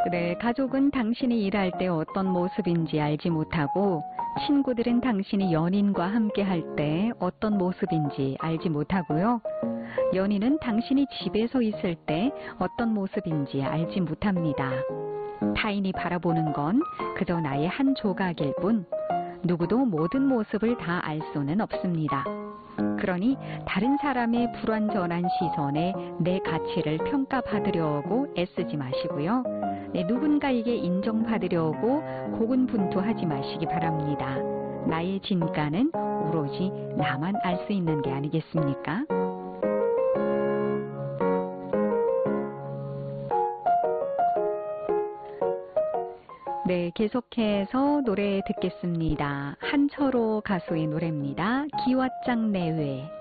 그래, 가족은 당신이 일할 때 어떤 모습인지 알지 못하고 친구들은 당신이 연인과 함께 할 때 어떤 모습인지 알지 못하고요. 연인은 당신이 집에서 있을 때 어떤 모습인지 알지 못합니다. 타인이 바라보는 건 그저 나의 한 조각일 뿐 누구도 모든 모습을 다 알 수는 없습니다. 그러니 다른 사람의 불완전한 시선에 내 가치를 평가받으려고 애쓰지 마시고요. 누군가에게 인정받으려고 고군분투하지 마시기 바랍니다. 나의 진가는 오로지 나만 알 수 있는 게 아니겠습니까? 네, 계속해서 노래 듣겠습니다. 한철호 가수의 노래입니다. 기왓장 내외.